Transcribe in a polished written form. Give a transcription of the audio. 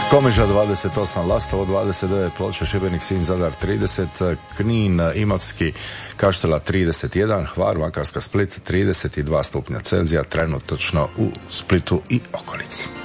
Komiža 28, Lastovo 29, Ploče, Šibenik, Sinj, Zadar 30, Knin, Imotski, Kaštela 31, Hvar, Makarska, Split 32 stupnja Celzija trenutačno u Splitu i okolici.